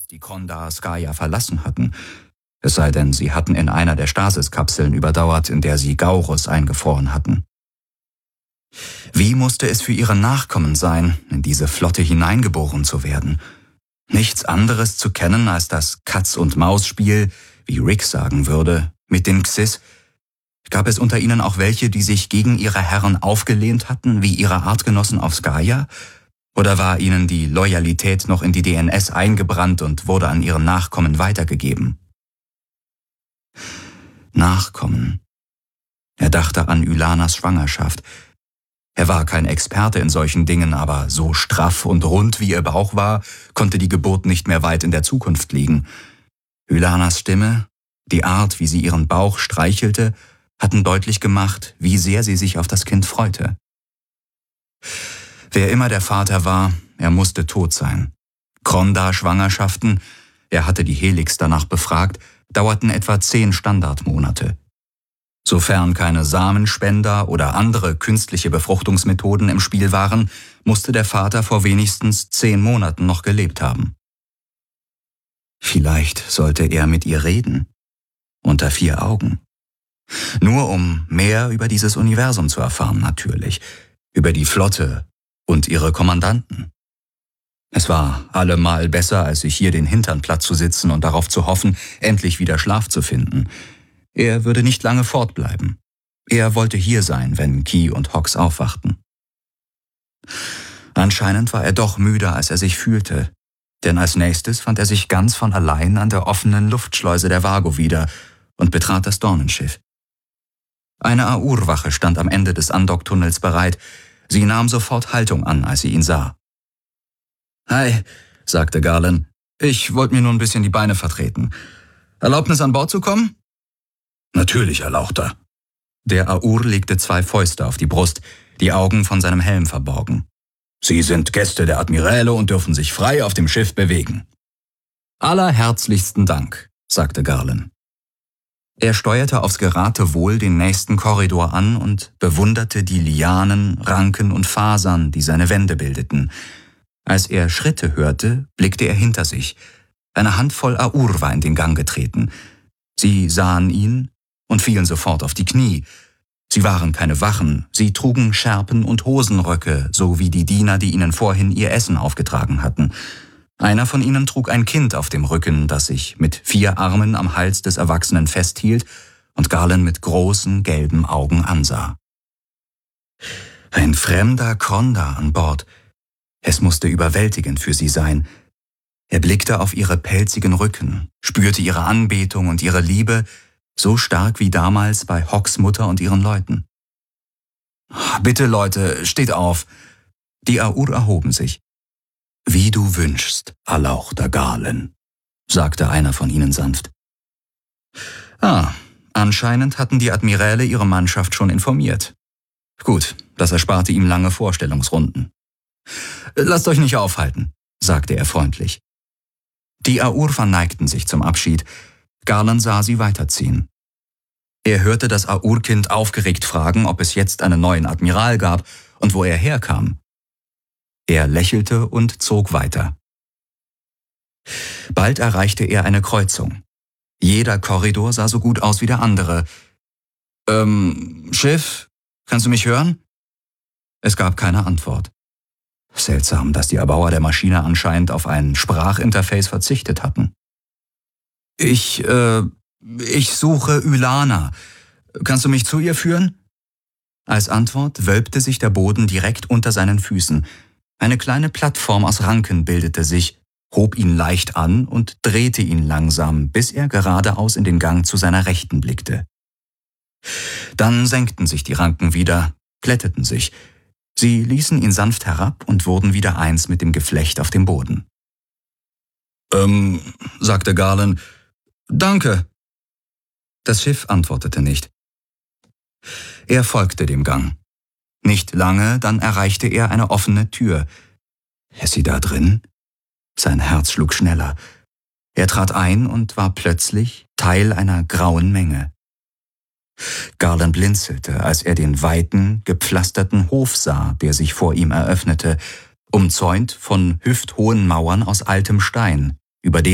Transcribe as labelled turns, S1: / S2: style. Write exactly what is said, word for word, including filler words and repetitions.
S1: die Kronda Skaja verlassen hatten. Es sei denn, sie hatten in einer der Stasiskapseln überdauert, in der sie Gaurus eingefroren hatten. Wie musste es für ihre Nachkommen sein, in diese Flotte hineingeboren zu werden? Nichts anderes zu kennen als das Katz-und-Maus-Spiel, wie Rick sagen würde, mit den Xys. Gab es unter ihnen auch welche, die sich gegen ihre Herren aufgelehnt hatten, wie ihre Artgenossen auf Skaja? Oder war ihnen die Loyalität noch in die D N S eingebrannt und wurde an ihren Nachkommen weitergegeben? Nachkommen. Er dachte an Ylanas Schwangerschaft. Er war kein Experte in solchen Dingen, aber so straff und rund wie ihr Bauch war, konnte die Geburt nicht mehr weit in der Zukunft liegen. Ylanas Stimme, die Art, wie sie ihren Bauch streichelte, hatten deutlich gemacht, wie sehr sie sich auf das Kind freute. Wer immer der Vater war, er musste tot sein. Kronda-Schwangerschaften, er hatte die Helix danach befragt, dauerten etwa zehn Standardmonate. Sofern keine Samenspender oder andere künstliche Befruchtungsmethoden im Spiel waren, musste der Vater vor wenigstens zehn Monaten noch gelebt haben. Vielleicht sollte er mit ihr reden. Unter vier Augen. Nur um mehr über dieses Universum zu erfahren, natürlich. Über die Flotte und ihre Kommandanten. Es war allemal besser, als sich hier den Hintern platt zu sitzen und darauf zu hoffen, endlich wieder Schlaf zu finden. Er würde nicht lange fortbleiben. Er wollte hier sein, wenn Key und Hox aufwachten. Anscheinend war er doch müder, als er sich fühlte, denn als nächstes fand er sich ganz von allein an der offenen Luftschleuse der Vago wieder und betrat das Dornenschiff. Eine Aur-Wache stand am Ende des Andocktunnels bereit. Sie nahm sofort Haltung an, als sie ihn sah. »Hi«, sagte Garland. »Ich wollte mir nur ein bisschen die Beine vertreten. Erlaubnis, an Bord zu kommen?« »Natürlich, Erlauchter.« Der Aur legte zwei Fäuste auf die Brust, die Augen von seinem Helm verborgen. »Sie sind Gäste der Admiräle und dürfen sich frei auf dem Schiff bewegen.« »Allerherzlichsten Dank«, sagte Garland. Er steuerte aufs Geratewohl den nächsten Korridor an und bewunderte die Lianen, Ranken und Fasern, die seine Wände bildeten. Als er Schritte hörte, blickte er hinter sich. Eine Handvoll Aur war in den Gang getreten. Sie sahen ihn und fielen sofort auf die Knie. Sie waren keine Wachen, sie trugen Schärpen und Hosenröcke, so wie die Diener, die ihnen vorhin ihr Essen aufgetragen hatten. Einer von ihnen trug ein Kind auf dem Rücken, das sich mit vier Armen am Hals des Erwachsenen festhielt und Garland mit großen, gelben Augen ansah. Ein fremder Kronda an Bord. Es musste überwältigend für sie sein. Er blickte auf ihre pelzigen Rücken, spürte ihre Anbetung und ihre Liebe, so stark wie damals bei Hox Mutter und ihren Leuten. »Bitte, Leute, steht auf!« Die Aur erhoben sich. »Wie du wünschst, Erlauchter Garland«, sagte einer von ihnen sanft. Ah, anscheinend hatten die Admiräle ihre Mannschaft schon informiert. Gut, das ersparte ihm lange Vorstellungsrunden. »Lasst euch nicht aufhalten«, sagte er freundlich. Die Aur verneigten sich zum Abschied. Garland sah sie weiterziehen. Er hörte das Aur-Kind aufgeregt fragen, ob es jetzt einen neuen Admiral gab und wo er herkam. Er lächelte und zog weiter. Bald erreichte er eine Kreuzung. Jeder Korridor sah so gut aus wie der andere. »Ähm, Schiff, kannst du mich hören?« Es gab keine Antwort. Seltsam, dass die Erbauer der Maschine anscheinend auf ein Sprachinterface verzichtet hatten. »Ich, äh, ich suche Ylana. Kannst du mich zu ihr führen?« Als Antwort wölbte sich der Boden direkt unter seinen Füßen. Eine kleine Plattform aus Ranken bildete sich, hob ihn leicht an und drehte ihn langsam, bis er geradeaus in den Gang zu seiner Rechten blickte. Dann senkten sich die Ranken wieder, glätteten sich. Sie ließen ihn sanft herab und wurden wieder eins mit dem Geflecht auf dem Boden. »Ähm«, sagte Garland, »danke.« Das Schiff antwortete nicht. Er folgte dem Gang. Nicht lange, dann erreichte er eine offene Tür. Ist sie da drin? Sein Herz schlug schneller. Er trat ein und war plötzlich Teil einer grauen Menge. Garland blinzelte, als er den weiten, gepflasterten Hof sah, der sich vor ihm eröffnete, umzäunt von hüfthohen Mauern aus altem Stein, über